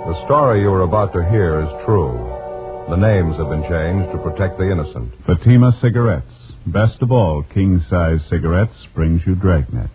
The story you are about to hear is true. The names have been changed to protect the innocent. Fatima Cigarettes. Best of all, king-size cigarettes brings you Dragnet.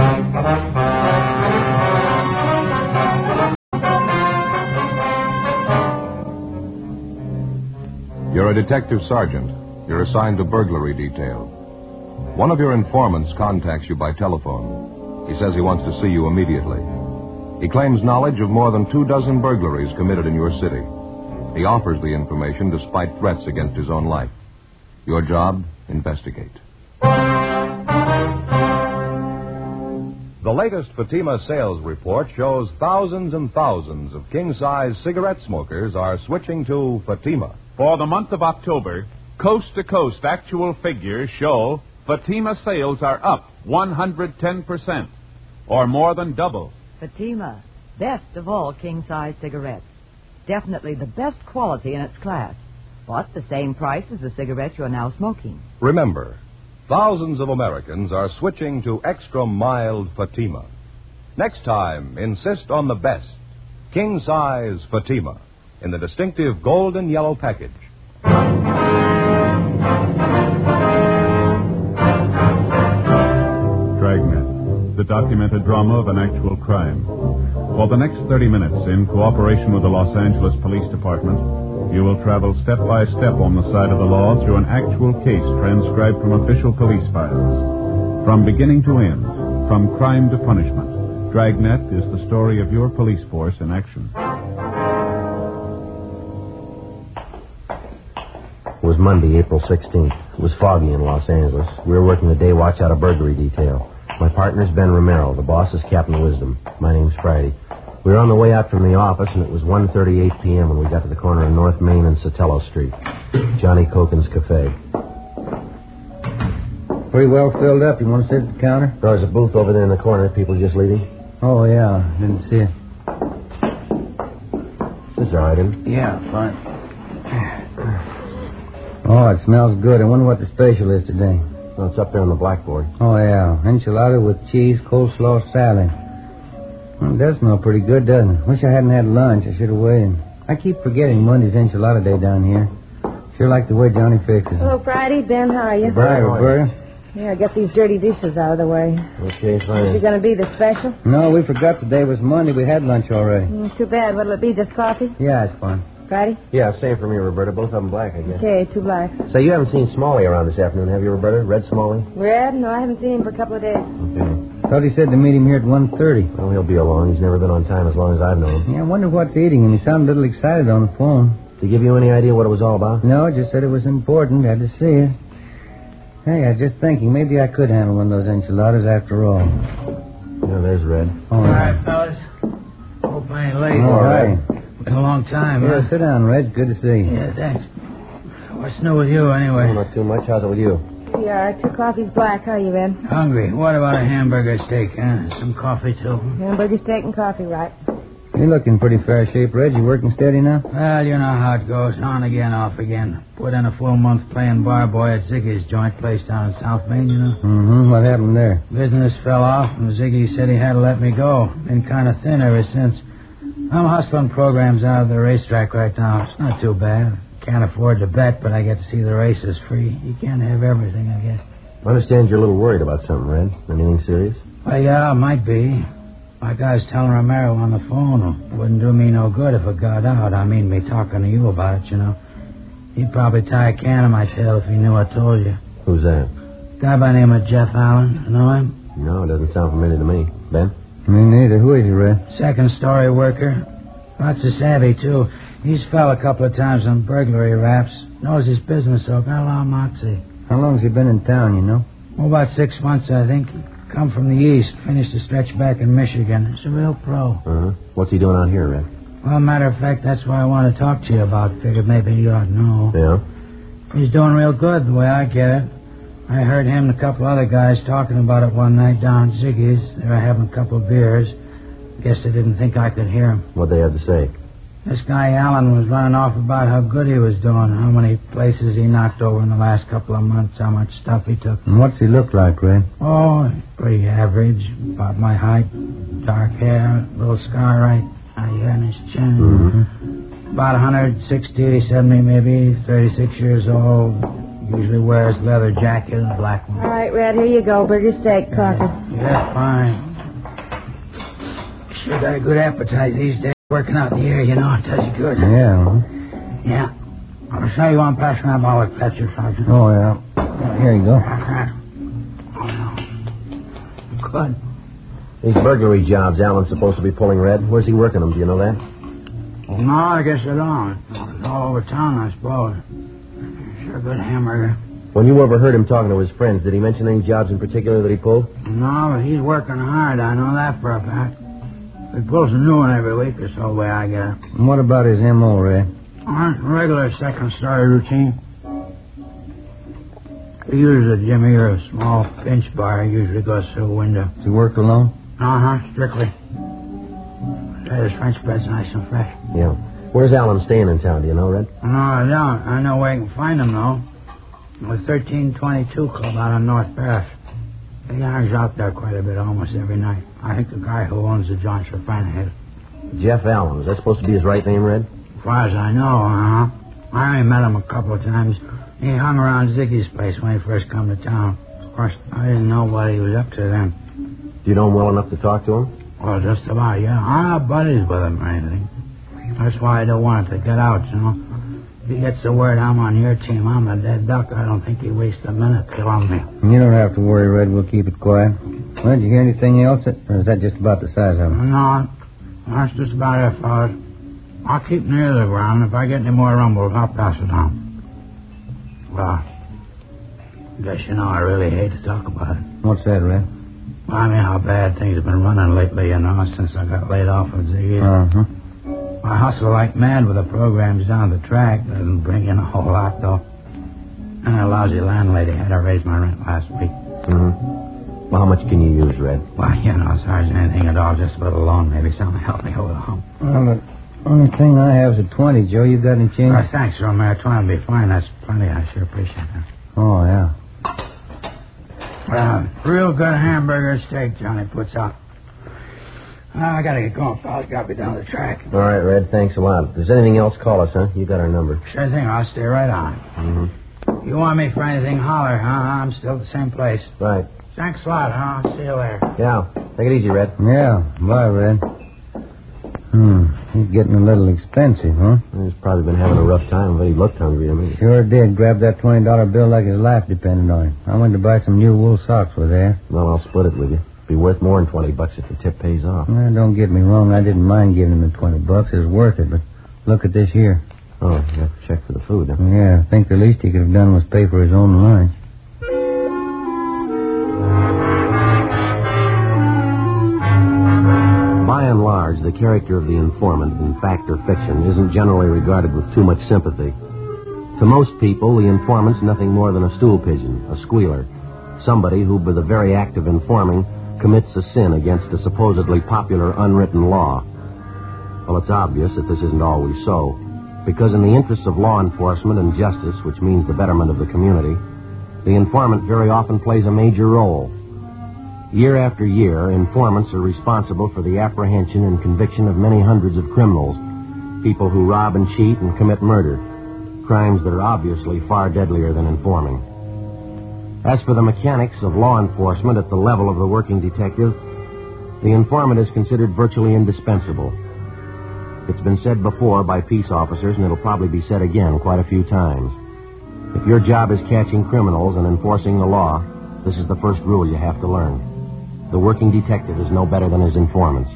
You're a detective sergeant. You're assigned to burglary detail. One of your informants contacts you by telephone. He says he wants to see you immediately. He claims knowledge of more than 24 burglaries committed in your city. He offers the information despite threats against his own life. Your job, investigate. The latest Fatima sales report shows thousands and thousands of king-size cigarette smokers are switching to Fatima. For the month of October, coast-to-coast actual figures show Fatima sales are up 110%, or more than double. Fatima, best of all king-size cigarettes. Definitely the best quality in its class. But the same price as the cigarette you're now smoking. Remember, thousands of Americans are switching to extra mild Fatima. Next time, insist on the best, king-size Fatima, in the distinctive golden yellow package. Dragnet, the documented drama of an actual crime. For the next 30 minutes, in cooperation with the Los Angeles Police Department, you will travel step by step on the side of the law through an actual case transcribed from official police files. From beginning to end, from crime to punishment, Dragnet is the story of your police force in action. It was Monday, April 16th. It was foggy in Los Angeles. We were working the day watch out of burglary detail. My partner's Ben Romero. The boss is Captain Wisdom. My name's Friday. We were on the way out from the office, and it was 1:38 p.m. when we got to the corner of North Main and Sotelo Street. Johnny Cokin's Cafe. Pretty well filled up. You want to sit at the counter? There's a booth over there in the corner. People just leaving. Oh, yeah. Didn't see it. This is all right, isn't it? Yeah, fine. Oh, it smells good. I wonder what the special is today. Well, it's up there on the blackboard. Oh, yeah. Enchilada with cheese, coleslaw, salad. Well, it does smell pretty good, doesn't it? Wish I hadn't had lunch. I should have waited. I keep forgetting Monday's enchilada day down here. Sure like the way Johnny fixes it. Hello, Friday. Ben, how are you? Bye, Roberta. Yeah, get these dirty dishes out of the way. Okay, fine. Is it going to be the special? No, we forgot today was Monday. We had lunch already. Too bad. What'll it be, just coffee? Yeah, it's fine. Friday? Yeah, same for me, Roberta. Both of them black, I guess. Okay, 2 blacks. Say, you haven't seen Smalley around this afternoon, have you, Roberta? Red Smalley? Red? No, I haven't seen him for a couple of days. Okay. Thought he said to meet him here at 1:30. Well, he'll be along. He's never been on time as long as I've known him. Yeah, I wonder what's eating him. He sounded a little excited on the phone. Did he give you any idea what it was all about? No, just said it was important. Had to see it. Hey, I was just thinking, maybe I could handle one of those enchiladas after all. Yeah, there's Red. All right, fellas. Hope I ain't late. All right. Been a long time, Yeah, huh? sit down, Red. Good to see you. Yeah, thanks. What's new with you, anyway? Oh, not too much. How's it with you? Yeah, 2 coffees black. How are you, Ben? Hungry. What about a hamburger steak, huh? Some coffee, too. Hamburger steak and coffee, right? You're looking pretty fair shape, Red. You working steady now? Well, you know how it goes. On again, off again. Put in a full month playing bar boy at Ziggy's joint place down in South Main, you know. Mm-hmm. What happened there? Business fell off, and Ziggy said he had to let me go. Been kind of thin ever since. I'm hustling programs out of the racetrack right now. It's not too bad. Can't afford to bet, but I get to see the races free. You can't have everything, I guess. I understand you're a little worried about something, Red. Anything serious? Well, yeah, might be. Like I was telling Romero on the phone, it wouldn't do me no good if it got out. I mean, me talking to you about it, you know. He'd probably tie a can to my tail if he knew I told you. Who's that? Guy by the name of Jeff Allen. You know him? No, it doesn't sound familiar to me. Ben? Me neither. Who is he, Red? Second-story worker. Lots of savvy, too. He's fell a couple of times on burglary raps. Knows his business, so got a lot of moxie. How long's he been in town, you know? Oh, about 6 months, I think. Come from the east. Finished a stretch back in Michigan. He's a real pro. Uh-huh. What's he doing out here, Red? Well, matter of fact, that's what I want to talk to you about. Figured maybe you ought to know. Yeah? He's doing real good, the way I get it. I heard him and a couple other guys talking about it one night down at Ziggy's. They were having a couple of beers. Guess they didn't think I could hear him. What'd they have to say? This guy Allen was running off about how good he was doing, how many places he knocked over in the last couple of months, how much stuff he took. And what's he look like, Red? Oh, pretty average. About my height. Dark hair, little scar right. here on his chin. About 160, 70 maybe, 36 years old. Usually wears leather jacket and a black one. All right, Red, here you go. Burger, steak, coffee. Yeah, fine. Sure got a good appetite these days. Working out in the air, you know, it does you good. Yeah. Yeah. I'll show you one pass around by with Fletcher, Sergeant. Oh, yeah. Here you go. Good. These burglary jobs Alan's supposed to be pulling, Red. Where's he working them? Do you know that? No, I guess I don't. It's all over town, I suppose. Sure good hamburger. When you overheard him talking to his friends, did he mention any jobs in particular that he pulled? No, but he's working hard. I know that for a fact. He pulls a new one every week or so, the way I get it. And what about his M.O., Red? Regular second-story routine. He uses a jimmy or a small pinch bar. He usually goes through a window. Does he work alone? Strictly. His French bread's nice and fresh. Yeah. Where's Alan staying in town, do you know, Red? No, I don't. I know where I can find him, though. With 1322 Club out on North Paris. He hangs out there quite a bit, almost every night. I think the guy who owns the joint's a friend of his. Jeff Allen. Is that supposed to be his right name, Red? As far as I know, I only met him a couple of times. He hung around Ziggy's place when he first come to town. Of course, I didn't know what he was up to then. Do you know him well enough to talk to him? Well, just about, yeah. I'm not buddies with him or anything. That's why I don't want it to get out, you know. If he gets the word I'm on your team, I'm a dead duck. I don't think he'd waste a minute killing me. You don't have to worry, Red. We'll keep it quiet. Well, did you hear anything else? Or is that just about the size of him? No, that's just about it, fellas. I'll keep near the ground. If I get any more rumbles, I'll pass it on. Well, I guess you know I really hate to talk about it. What's that, Red? Well, I mean how bad things have been running lately, you know, since I got laid off at Ziggy's. Uh-huh. I hustle like mad with the programs down the track. Doesn't bring in a whole lot, though. And a lousy landlady had to raise my rent last week. Well, how much can you use, Red? Well, you know, Sergeant, anything at all, just a little loan, maybe something to help me over the hump. Well, the only thing I have is a 20, Joe. You got any change? Thanks, Romero. 20 will be fine. That's plenty. I sure appreciate that. Oh, yeah. Well, real good hamburger steak Johnny puts out. I gotta get going, fellas. Got me down the track. All right, Red. Thanks a lot. If there's anything else, call us, huh? You got our number. Sure thing. I'll stay right on. You want me for anything, holler, huh? I'm still at the same place. Right. Thanks a lot, huh? See you later. Yeah. Take it easy, Red. Yeah. Bye, Red. He's getting a little expensive, huh? He's probably been having a rough time, but he looked hungry to me. Sure did. Grabbed that $20 bill like his life depended on it. I went to buy some new wool socks with there. Well, I'll split it with you. Be worth more than $20 if the tip pays off. Well, don't get me wrong. I didn't mind giving him the $20. It was worth it, but look at this here. Oh, you have to check for the food, huh? Yeah, I think the least he could have done was pay for his own lunch. By and large, the character of the informant in fact or fiction isn't generally regarded with too much sympathy. To most people, the informant's nothing more than a stool pigeon, a squealer, somebody who, by the very act of informing, commits a sin against a supposedly popular unwritten law. Well, it's obvious that this isn't always so, because in the interests of law enforcement and justice, which means the betterment of the community, the informant very often plays a major role. Year after year, informants are responsible for the apprehension and conviction of many hundreds of criminals, people who rob and cheat and commit murder, crimes that are obviously far deadlier than informing. As for the mechanics of law enforcement at the level of the working detective, the informant is considered virtually indispensable. It's been said before by peace officers, and it'll probably be said again quite a few times. If your job is catching criminals and enforcing the law, this is the first rule you have to learn. The working detective is no better than his informants.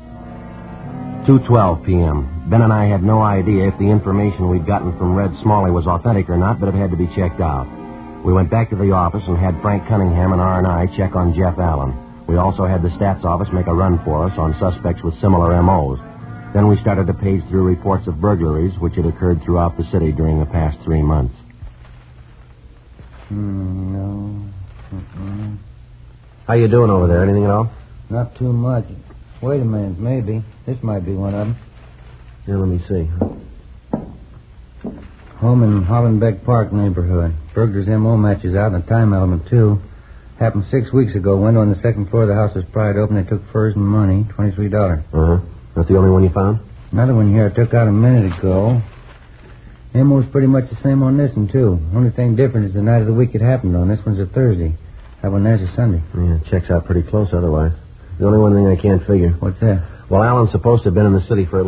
2:12 p.m. Ben and I had no idea if the information we'd gotten from Red Smalley was authentic or not, but it had to be checked out. We went back to the office and had Frank Cunningham and R&I check on Jeff Allen. We also had the stats office make a run for us on suspects with similar M.O.s. Then we started to page through reports of burglaries which had occurred throughout the city during the past 3 months. No. How you doing over there? Anything at all? Not too much. Wait a minute, maybe. This might be one of them. Here, let me see. Home in Hollenbeck Park neighborhood. Burglar's M.O. matches out in a time element, too. Happened 6 weeks ago. Window on the second floor of the house was pried open. They took furs and money, $23. Uh-huh. That's the only one you found? Another one here I took out a minute ago. Ammo's pretty much the same on this one, too. Only thing different is the night of the week it happened on. This one's a Thursday. That one there's a Sunday. Yeah, it checks out pretty close otherwise. The only one thing I can't figure. What's that? Well, Alan's supposed to have been in the city for at least